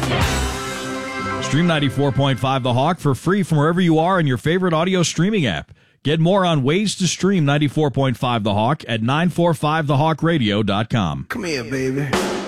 Stream 94.5 The Hawk for free from wherever you are in your favorite audio streaming app. Get more on ways to stream 94.5 The Hawk at 945thehawkradio.com. Come here, baby.